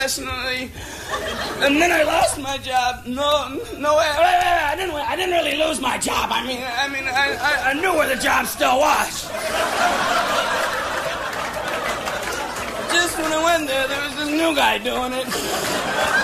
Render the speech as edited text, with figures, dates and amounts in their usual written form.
professionally, and then I lost my job. No, wait, I didn't really lose my job. I knew where the job still was. Just when I went there was this new guy doing it.